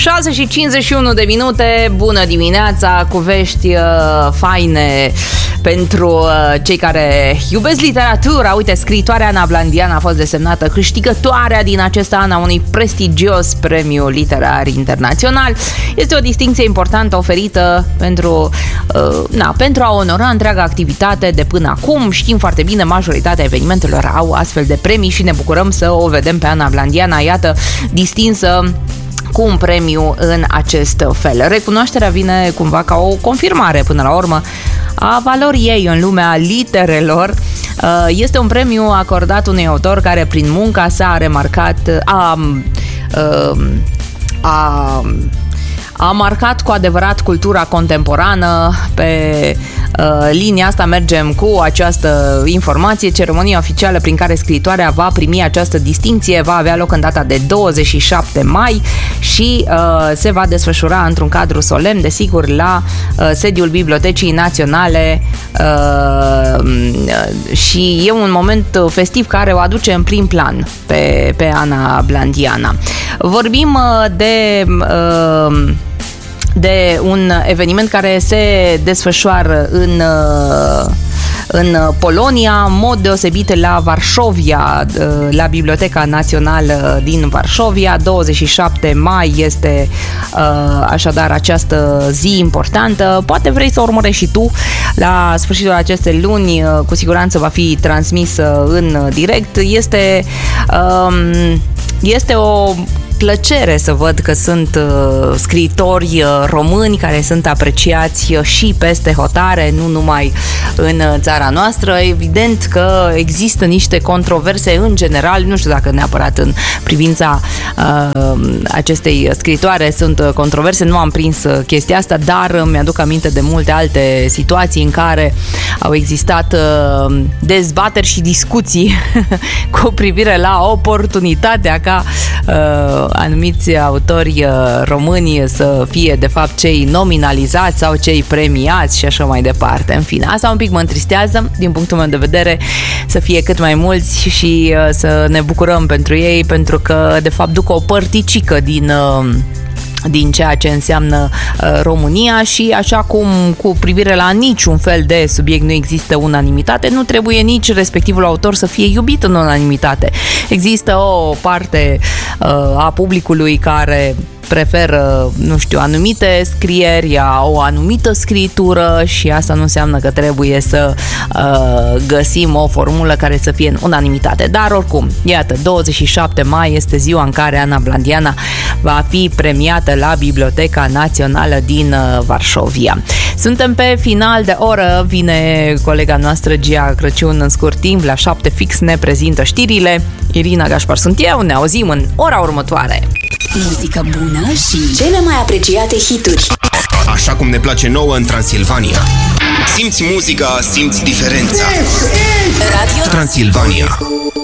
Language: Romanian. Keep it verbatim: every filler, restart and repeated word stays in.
șase și cincizeci și unu de minute, bună dimineața, cu vești uh, faine pentru uh, cei care iubesc literatura. Uite, scriitoarea Ana Blandian a fost desemnată câștigătoarea din acest an a unui prestigios premiu literar internațional. Este o distincție importantă oferită pentru, uh, na, pentru a onora întreaga activitate de până acum. Știm foarte bine, majoritatea evenimentelor au astfel de premii și ne bucurăm să o vedem pe Ana Blandian, iată, distinsă cu un premiu în acest fel. Recunoașterea vine cumva ca o confirmare până la urmă a valorii ei în lumea literelor. Este un premiu acordat unui autor care prin munca sa a remarcat a, a, a marcat cu adevărat cultura contemporană. Pe uh, linia asta mergem cu această informație. Ceremonia oficială prin care scriitoarea va primi această distincție va avea loc în data de douăzeci și șapte mai și uh, se va desfășura într-un cadru solemn, desigur, la uh, sediul Bibliotecii Naționale uh, și e un moment festiv care o aduce în prim plan pe, pe Ana Blandiana. Vorbim uh, de uh, de un eveniment care se desfășoară în, în Polonia, în mod deosebit la Varșovia, la Biblioteca Națională din Varșovia. douăzeci și șapte mai este așadar această zi importantă. Poate vrei să o urmărești și tu la sfârșitul acestei luni, cu siguranță va fi transmisă în direct. Este, este o plăcere să văd că sunt uh, scriitori uh, români care sunt apreciați uh, și peste hotare, nu numai în uh, țara noastră. Evident că există niște controverse în general, nu știu dacă neapărat în privința uh, acestei scriitoare sunt uh, controverse, nu am prins uh, chestia asta, dar uh, mi-aduc aminte de multe alte situații în care au existat uh, dezbateri și discuții cu privire la oportunitatea ca uh, anumiți autori români să fie de fapt cei nominalizați sau cei premiați și așa mai departe. În fine, asta un pic mă întristează din punctul meu de vedere, să fie cât mai mulți și să ne bucurăm pentru ei, pentru că de fapt duc o părticică din din ceea ce înseamnă uh, România și așa cum cu privire la niciun fel de subiect nu există unanimitate, nu trebuie nici respectivul autor să fie iubit în unanimitate. Există o parte uh, a publicului care preferă, nu știu, anumite scrieri, o anumită scritură și asta nu înseamnă că trebuie să uh, găsim o formulă care să fie în unanimitate. Dar oricum, iată, douăzeci și șapte mai este ziua în care Ana Blandiana va fi premiată la Biblioteca Națională din uh, Varșovia. Suntem pe final de oră, vine colega noastră Gia Crăciun în scurt timp, la șapte fix ne prezintă știrile. Irina Gașpar sunt eu, ne auzim în ora următoare. Muzică bună și cele mai apreciate hituri. Așa cum ne place nouă în Transilvania. Simți muzica, simți diferența. Radio Transilvania.